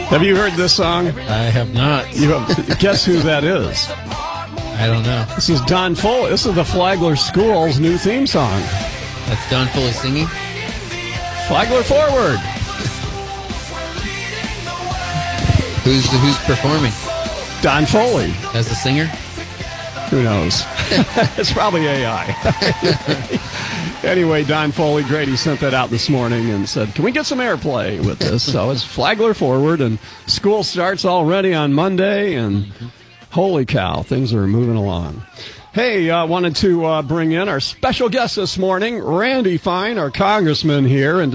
Have you heard this song? I have not. Guess who that is? I don't know. This is Don Foley. This is the Flagler School's new theme song. That's Don Foley singing? Flagler forward. Who's performing? Don Foley. As the singer? Who knows? It's probably AI. Anyway, Don Foley, great. He sent that out this morning and said, can we get some airplay with this? So it's Flagler forward, and school starts already on Monday, and holy cow, things are moving along. Hey, wanted to bring in our special guest this morning, Randy Fine, our congressman here, and